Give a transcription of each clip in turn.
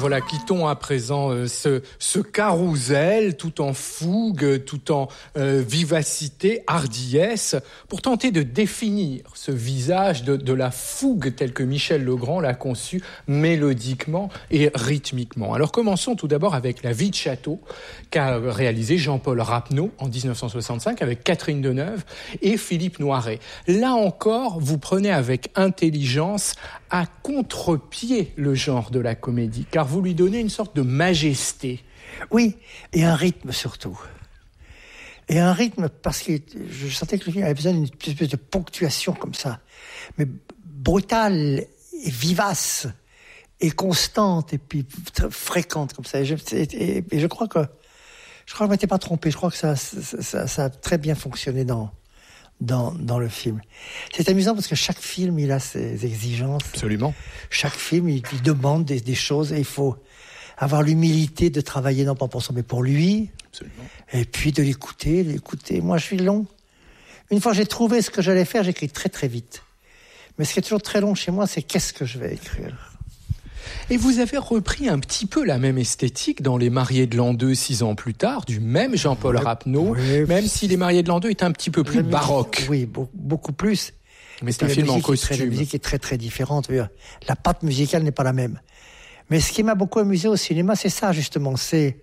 Voilà, quittons à présent ce carrousel tout en fougue, tout en vivacité, hardiesse, pour tenter de définir ce visage de la fougue tel que Michel Legrand l'a conçu mélodiquement et rythmiquement. Alors commençons tout d'abord avec La vie de château qu'a réalisé Jean-Paul Rapneau en 1965 avec Catherine Deneuve et Philippe Noiret. Là encore, vous prenez avec intelligence à contre-pied le genre de la comédie, car vous lui donnez une sorte de majesté. Oui, et un rythme surtout. Et un rythme parce que je sentais que le film avait besoin d'une espèce de ponctuation comme ça, mais brutale et vivace et constante et puis très fréquente comme ça. Et je crois que je ne m'étais pas trompé. Je crois que ça a très bien fonctionné dans le film. C'est amusant parce que chaque film, il a ses exigences. Absolument. Chaque film, il demande des choses et il faut avoir l'humilité de travailler non pas pour soi, mais pour lui. Absolument. Et puis de l'écouter. Moi, je suis long. Une fois que j'ai trouvé ce que j'allais faire, j'écris très très vite. Mais ce qui est toujours très long chez moi, c'est qu'est-ce que je vais écrire. Et vous avez repris un petit peu la même esthétique dans Les Mariés de l'an 2, 6 ans plus tard, du même Jean-Paul Rapneau, même si Les Mariés de l'an 2 est un petit peu plus baroque. Oui, beaucoup plus. Mais c'est un film en costume. La musique est très très différente. La patte musicale n'est pas la même. Mais ce qui m'a beaucoup amusé au cinéma, c'est ça justement. C'est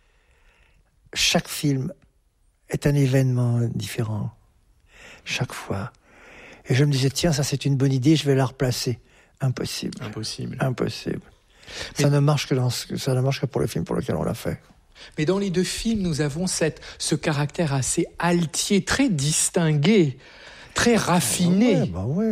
chaque film est un événement différent. Chaque fois. Et je me disais, tiens, ça c'est une bonne idée, je vais la replacer. Impossible. Ça ne marche que pour le film pour lequel on l'a fait. Mais dans les deux films, nous avons ce caractère assez altier, très distingué, très raffiné.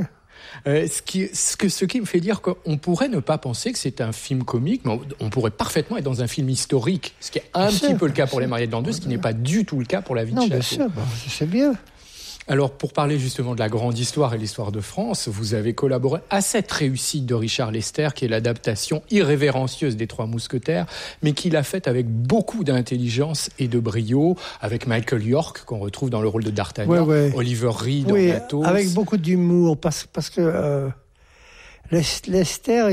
Ce qui me fait dire qu'on pourrait ne pas penser que c'est un film comique, mais on pourrait parfaitement être dans un film historique, ce qui est un petit peu le cas pour Les Mariés de l'an 2, ce qui n'est pas du tout le cas pour La vie de château. Non, bien sûr, c'est bien. Alors, pour parler justement de la grande histoire et l'histoire de France, vous avez collaboré à cette réussite de Richard Lester, qui est l'adaptation irrévérencieuse des Trois Mousquetaires, mais qu'il a faite avec beaucoup d'intelligence et de brio, avec Michael York, qu'on retrouve dans le rôle de D'Artagnan, Oliver Reed en Athos. Avec beaucoup d'humour, parce que Lester,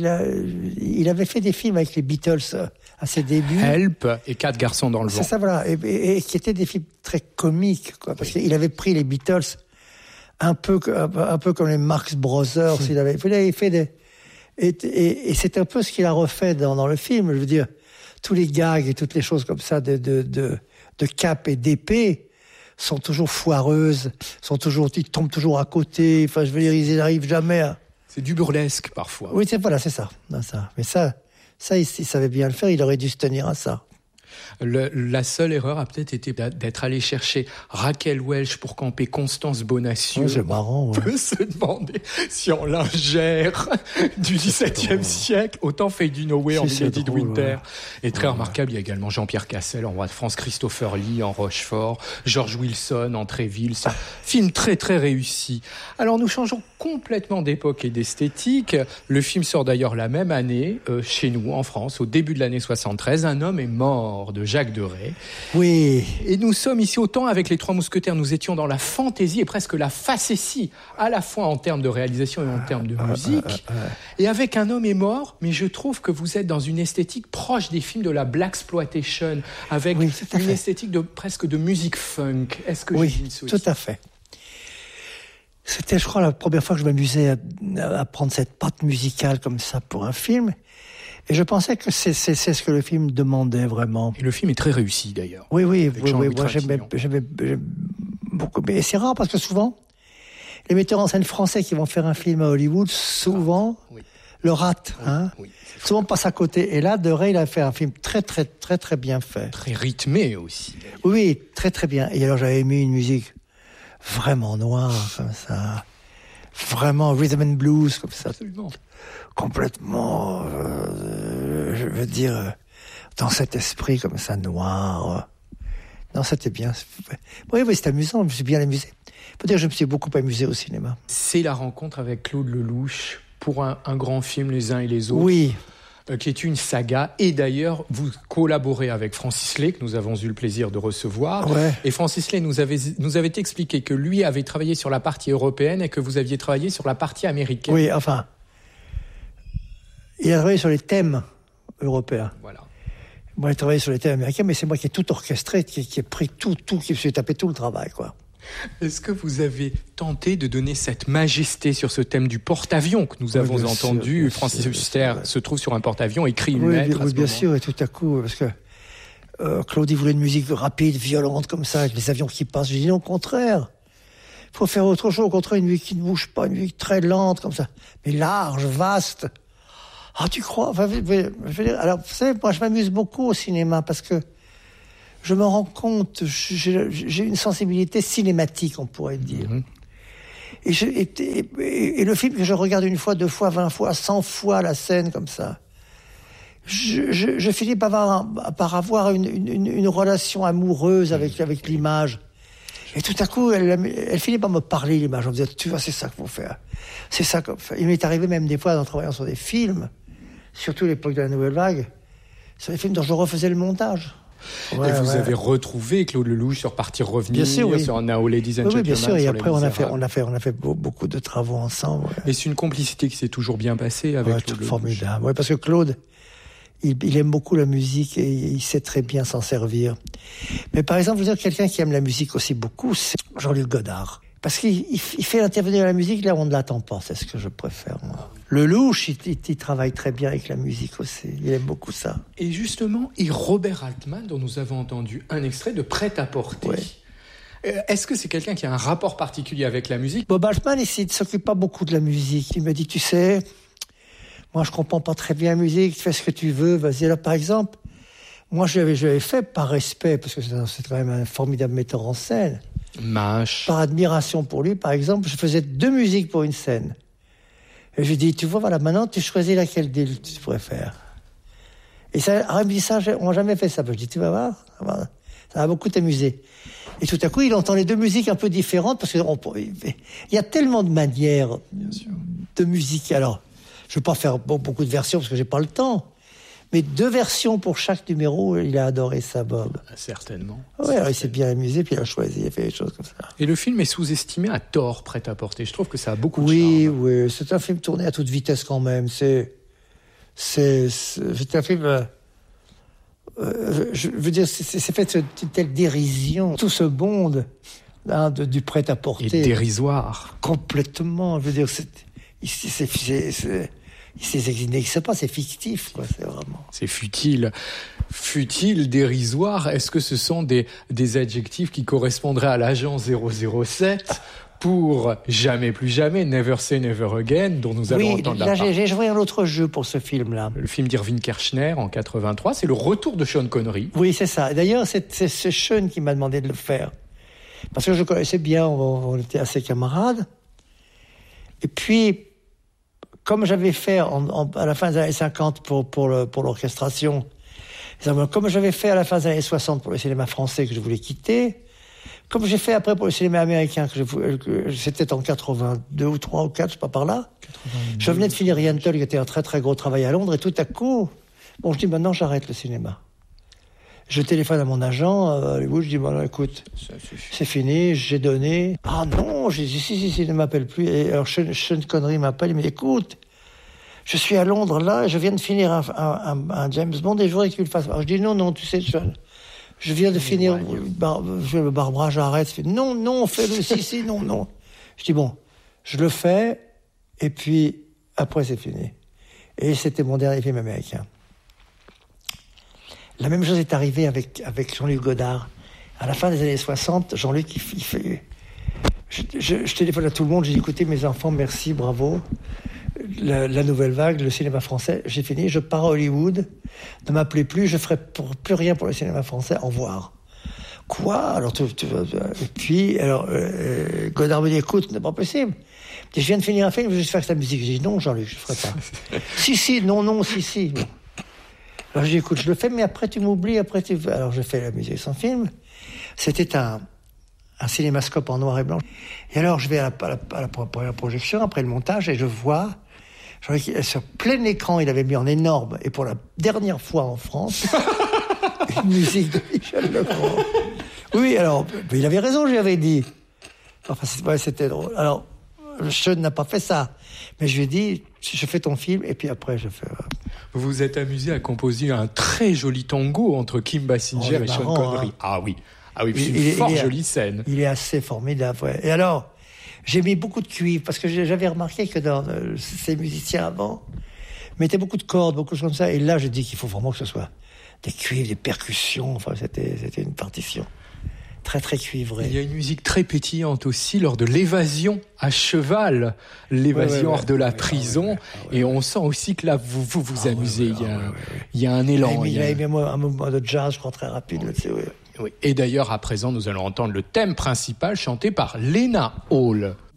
il avait fait des films avec les Beatles à ses débuts. Help et 4 garçons dans le vent. C'est ça, voilà. Et qui étaient des films très comiques, quoi. Parce qu'il avait pris les Beatles un peu comme les Marx Brothers. Il avait fait des... Et c'est un peu ce qu'il a refait dans le film. Je veux dire, tous les gags et toutes les choses comme ça de cap et d'épée sont toujours foireuses, ils tombent toujours à côté. Enfin, je veux dire, ils n'arrivent jamais à... C'est du burlesque, parfois. Oui, c'est ça. Mais ça, il savait bien le faire, il aurait dû se tenir à ça. La seule erreur a peut-être été d'être allé chercher Raquel Welch pour camper Constance Bonacieux. C'est marrant. On peut se demander si en lingère du XVIIe siècle, autant Faye Dunaway en Milady de Winter. Et très remarquable, il y a également Jean-Pierre Cassel en Roi de France, Christopher Lee en Rochefort, George Wilson en Tréville. C'est un film très très réussi. Alors nous changeons complètement d'époque et d'esthétique. Le film sort d'ailleurs la même année, chez nous, en France, au début de l'année 73. Un homme est mort de Jacques Deray. Oui. Et nous sommes ici autant avec les Trois Mousquetaires, nous étions dans la fantaisie et presque la facétie, à la fois en termes de réalisation et en termes de musique. Et avec Un homme est mort, mais je trouve que vous êtes dans une esthétique proche des films de la blaxploitation, avec une esthétique presque de musique funk. Est-ce que j'ai dit ça aussi ? Tout à fait. C'était, je crois, la première fois que je m'amusais à prendre cette patte musicale comme ça pour un film. Et je pensais que c'est ce que le film demandait vraiment. Et le film est très réussi d'ailleurs. Oui. Moi, j'aimais beaucoup. Mais c'est rare parce que souvent, les metteurs en scène français qui vont faire un film à Hollywood, souvent, le ratent. Souvent passent à côté. Et là, Deray, il a fait un film très, très, très, très bien fait. Très rythmé aussi. Oui, très, très bien. Et alors, j'avais mis une musique vraiment noire, comme ça. Vraiment rhythm and blues, comme ça. Absolument. Complètement, je veux dire, dans cet esprit comme ça, noir. Non, c'était bien. Oui, c'est amusant, je me suis bien amusé. Faut dire que je me suis beaucoup amusé au cinéma. C'est la rencontre avec Claude Lelouch pour un grand film, Les uns et les autres. Oui. Qui est une saga. Et d'ailleurs, vous collaborez avec Francis Lay, que nous avons eu le plaisir de recevoir. Et Francis Lay nous avait expliqué que lui avait travaillé sur la partie européenne et que vous aviez travaillé sur la partie américaine. Oui, enfin... Il a travaillé sur les thèmes européen. Voilà. Moi, j'ai travaillé sur les thèmes américains, mais c'est moi qui ai tout orchestré, qui ai pris tout, qui me suis tapé tout le travail, quoi. Est-ce que vous avez tenté de donner cette majesté sur ce thème du porte-avions que nous avons entendu? Francis Huster se trouve sur un porte-avions, écrit une lettre. Oui, bien sûr, et tout à coup, parce que Claude, il voulait une musique rapide, violente, comme ça, avec les avions qui passent. J'ai dit non, au contraire. Il faut faire autre chose, au contraire, une musique qui ne bouge pas, une musique très lente, comme ça, mais large, vaste. Ah, tu crois? Enfin, je veux dire, alors, vous savez, moi, je m'amuse beaucoup au cinéma, parce que je me rends compte, j'ai une sensibilité cinématique, on pourrait dire. Et le film que je regarde une fois, 2 fois, 20 fois, 100 fois la scène comme ça, je finis par avoir une relation amoureuse avec l'image. Et tout à coup, elle finit par me parler, l'image. On me disait, tu vois, c'est ça qu'il faut faire. C'est ça qu'on fait. Il m'est arrivé même des fois, en travaillant sur des films, surtout à l'époque de la Nouvelle Vague, sur des films dont je refaisais le montage. Ouais, et vous avez retrouvé Claude Lelouch sur Partir Revenir, sur Now Ladies and Gentlemen. Oui, bien sûr. Et après, on a fait beaucoup de travaux ensemble. Ouais. Et c'est une complicité qui s'est toujours bien passée avec Claude Lelouch. Formidable. Ouais, parce que Claude, il aime beaucoup la musique et il sait très bien s'en servir. Mais par exemple, je veux dire, quelqu'un qui aime la musique aussi beaucoup, c'est Jean-Luc Godard. Parce qu'il fait intervenir la musique là où on ne l'attend pas. C'est ce que je préfère, moi. Lelouch, il travaille très bien avec la musique aussi. Il aime beaucoup ça. Et justement, Robert Altman, dont nous avons entendu un extrait de Prêt-à-porter. Ouais. Est-ce que c'est quelqu'un qui a un rapport particulier avec la musique? Bob Altman, il ne s'occupe pas beaucoup de la musique. Il me dit, tu sais, moi je comprends pas très bien la musique, fais ce que tu veux, vas-y. Là, par exemple, moi je l'avais fait par respect, parce que c'est quand même un formidable metteur en scène. Mâche. Par admiration pour lui, par exemple, je faisais 2 musiques pour une scène. Et je lui dis, tu vois, voilà, maintenant, tu choisis laquelle d'elles tu pourrais faire. Et ça, il me dit ça, on n'a jamais fait ça. Je dis, tu vas voir, ça va beaucoup t'amuser. Et tout à coup, il entend les 2 musiques un peu différentes, parce qu'il y a tellement de manières de musique. Alors, je ne vais pas faire beaucoup de versions, parce que j'ai pas le temps. Mais 2 versions pour chaque numéro, il a adoré ça, Bob. Certainement. Oui, il s'est bien amusé, puis il a choisi, il a fait des choses comme ça. Et le film est sous-estimé à tort, Prêt-à-porter. Je trouve que ça a beaucoup de charme. Oui, c'est un film tourné à toute vitesse quand même. C'est un film... je veux dire, c'est fait une telle dérision. Tout ce monde du Prêt-à-porter... Et dérisoire. Complètement. Je veux dire, il n'existe pas, c'est fictif, quoi, c'est vraiment. C'est futile. Futile, dérisoire, est-ce que ce sont des adjectifs qui correspondraient à l'agent 007 pour Jamais plus jamais, Never Say Never Again, dont nous allons entendre la part? J'ai joué un autre jeu pour ce film-là. Le film d'Irving Kershner en 83, c'est le retour de Sean Connery. Oui, c'est ça. D'ailleurs, c'est Sean qui m'a demandé de le faire. Parce que je connaissais bien, on était assez camarades. Et puis... Comme j'avais fait à la fin des années 50 pour l'orchestration, comme j'avais fait à la fin des années 60 pour le cinéma français que je voulais quitter, comme j'ai fait après pour le cinéma américain, que c'était en 82 ou 3 ou 4, je sais pas par là, 82. Je venais de finir Yentl, qui était un très très gros travail à Londres, et tout à coup, je dis maintenant j'arrête le cinéma. Je téléphone à mon agent à Hollywood, je dis bon écoute, c'est fini, j'ai donné. Ah non, j'ai dit si, il ne m'appelle plus. Et alors Sean Connery m'appelle, il me dit écoute, je suis à Londres là, je viens de finir un James Bond et je voudrais que tu le fasses. Alors je dis non, tu sais, je viens de finir Barbara, j'arrête. Non, fais-le, si, non. Je dis bon, je le fais et puis après c'est fini. Et c'était mon dernier film américain. La même chose est arrivée avec Jean-Luc Godard. À la fin des années 60, Jean-Luc, il fait... Je téléphone à tout le monde, j'ai dit, écoutez, mes enfants, merci, bravo. La Nouvelle Vague, le cinéma français, j'ai fini, je pars à Hollywood, ne m'appelez plus, je ferai plus rien pour le cinéma français, au revoir. Quoi? Alors, et puis, Godard me dit, écoute, ce n'est pas possible. Je viens de finir un film, je vais juste faire sa musique. J'ai dit, non, Jean-Luc, je ne ferai pas. si, non, si. Bon. Alors je dis, écoute, je le fais, mais après tu m'oublies, Alors je fais la musique de son film. C'était un cinémascope en noir et blanc. Et alors je vais à la première projection, après le montage, et je vois, sur plein écran, il avait mis en énorme, et pour la dernière fois en France, une musique de Michel Legrand. Oui, alors, il avait raison, je lui avais dit. Enfin, c'était drôle. Alors, Sean n'a pas fait ça. Mais je lui ai dit, je fais ton film, et puis après, je fais... vous vous êtes amusé à composer un très joli tango entre Kim Basinger et Sean Connery. Hein. Ah oui, c'est une fort jolie scène. Il est assez formidable, ouais. Et alors, j'ai mis beaucoup de cuivre, parce que j'avais remarqué que dans ces musiciens avant, mettaient beaucoup de cordes, beaucoup de choses comme ça. Et là, je dis qu'il faut vraiment que ce soit des cuivres, des percussions. Enfin, c'était une partition très, très cuivrée. Il y a une musique très pétillante aussi lors de l'évasion à cheval, hors de la prison. Et on sent aussi que là, vous amusez. Il y a un élan. Il y a un mouvement de jazz, je crois, très rapide là-dessus. Oui. Et d'ailleurs, à présent, nous allons entendre le thème principal chanté par Lena Hall.